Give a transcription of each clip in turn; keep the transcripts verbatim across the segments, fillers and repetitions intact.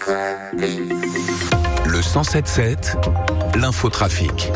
Le cent sept sept, l'infotrafic.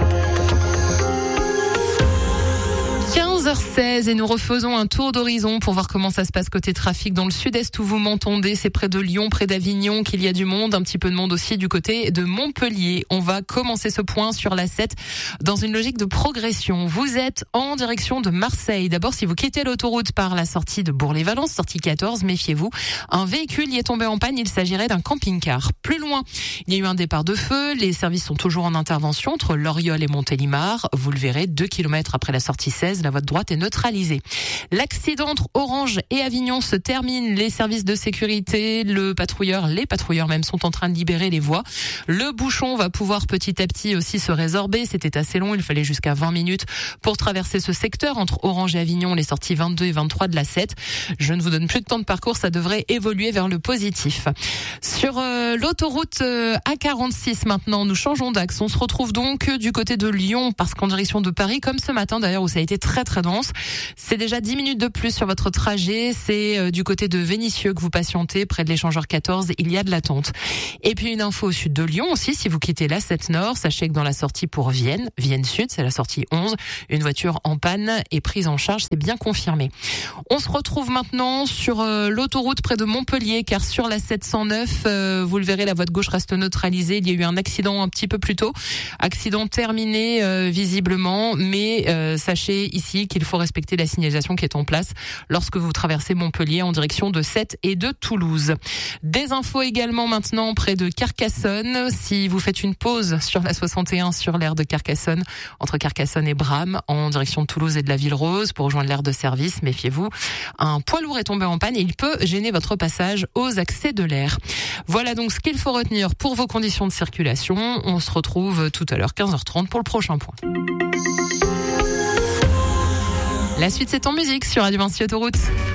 quinze heures seize et nous refaisons un tour d'horizon pour voir comment ça se passe côté trafic dans le sud-est où vous m'entendez. C'est près de Lyon, près d'Avignon qu'il y a du monde. Un petit peu de monde aussi du côté de Montpellier. On va commencer ce point sur l'A sept dans une logique de progression. Vous êtes en direction de Marseille. D'abord, si vous quittez l'autoroute par la sortie de Bourg-les-Valences, sortie quatorze, méfiez-vous. Un véhicule y est tombé en panne. Il s'agirait d'un camping-car. Plus loin, il y a eu un départ de feu. Les services sont toujours en intervention entre Loriol et Montélimar. Vous le verrez, deux kilomètres après la sortie seize. La voie de droite est neutralisée. L'accident entre Orange et Avignon se termine. Les services de sécurité, le patrouilleur, les patrouilleurs même sont en train de libérer les voies. Le bouchon va pouvoir petit à petit aussi se résorber. C'était assez long. Il fallait jusqu'à vingt minutes pour traverser ce secteur entre Orange et Avignon, les sorties vingt-deux et vingt-trois de l'A sept. Je ne vous donne plus de temps de parcours. Ça devrait évoluer vers le positif. Sur euh, l'autoroute euh, A quarante-six maintenant, nous changeons d'axe. On se retrouve donc du côté de Lyon parce qu'en direction de Paris, comme ce matin d'ailleurs où ça a été très très dense. C'est déjà dix minutes de plus sur votre trajet. C'est euh, du côté de Vénissieux que vous patientez, près de l'échangeur quatorze. Il y a de l'attente. Et puis une info au sud de Lyon aussi. Si vous quittez l'A sept Nord, sachez que dans la sortie pour Vienne, Vienne Sud, c'est la sortie onze, une voiture en panne est prise en charge. C'est bien confirmé. On se retrouve maintenant sur euh, l'autoroute près de Montpellier, car sur la sept cent neuf, euh, vous le verrez, la voie de gauche reste neutralisée. Il y a eu un accident un petit peu plus tôt. Accident terminé euh, visiblement, mais euh, sachez ici qu'il faut respecter la signalisation qui est en place lorsque vous traversez Montpellier en direction de Sète et de Toulouse. Des infos également maintenant près de Carcassonne. Si vous faites une pause sur la soixante et un sur l'aire de Carcassonne, entre Carcassonne et Bram, en direction de Toulouse et de la Ville-Rose, pour rejoindre l'aire de service, méfiez-vous, un poids lourd est tombé en panne et il peut gêner votre passage aux accès de l'aire. Voilà donc ce qu'il faut retenir pour vos conditions de circulation. On se retrouve tout à l'heure quinze heures trente pour le prochain point. La suite, c'est en musique sur Radio Vinci Autoroute.